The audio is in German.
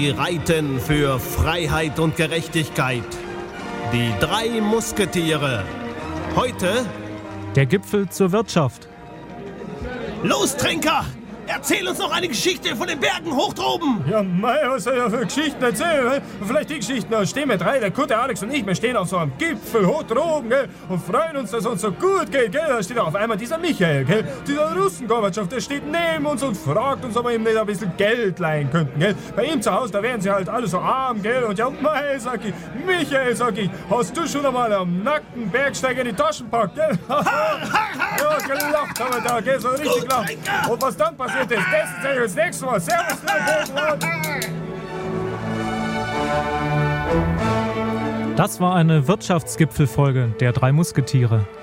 Sie reiten für Freiheit und Gerechtigkeit. Die 3 Musketiere. Heute der Gipfel zur Wirtschaft. Los, Trinker! Erzähl uns noch eine Geschichte von den Bergen hoch droben! Ja, mei, was soll ich für Geschichten erzählen? Vielleicht die Geschichten, da stehen wir 3, der Kutte, Alex und ich, wir stehen auf so einem Gipfel hoch droben, gell, und freuen uns, dass es uns so gut geht, gell. Da steht auf einmal dieser Michael, gell, dieser Russen-Gorbatschow, der steht neben uns und fragt uns, ob wir ihm nicht ein bisschen Geld leihen könnten, gell. Bei ihm zu Hause, da wären sie halt alle so arm, gell, und ja, mei, sag ich, Michael, sag ich, hast du schon einmal am nackten Bergsteiger in die Taschen packt, gell? Ja, gelacht haben wir da, gell, so richtig gelacht. Und was dann passiert ist, das sehe ich das nächste Mal. Servus, Das war eine Wirtschaftsgipfelfolge der 3 Musketiere.